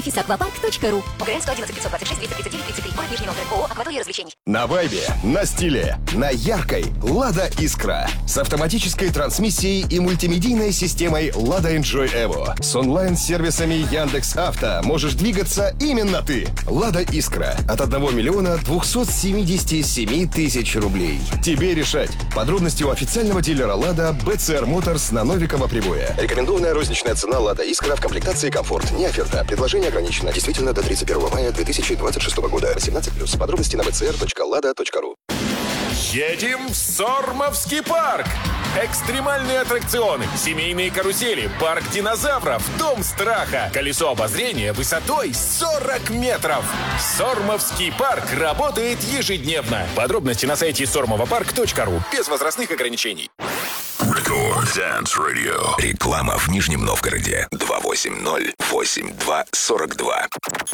Фисаквапарк.ру. ПГР 111 526 239 33. Город Нижний Новгород. ООО «Акватория развлечений». На вайбе, на стиле, на яркой «Лада Искра». С автоматической трансмиссией и мультимедийной системой «Лада Enjoy Evo». С онлайн-сервисами Яндекс.Авто можешь двигаться именно ты. «Лада Искра» от 1 миллиона 277 тысяч рублей. Тебе решать. Подробности у официального дилера «Лада» БЦР Моторс на Новикова Привоя. Рекомендованная розничная цена «Лада Искра» в комплектации «Комфорт». Не оферта. Предложение ограничено. Действительно до 31 мая 2026 года. 18+. Подробности на bcr.lada.ru. Едем в Сормовский парк! Экстремальные аттракционы, семейные карусели, парк динозавров, дом страха, колесо обозрения высотой 40 метров. Сормовский парк работает ежедневно. Подробности на сайте sormovopарк.ру. Без возрастных ограничений. Record Dance Radio. Реклама в Нижнем Новгороде. 280-82-42.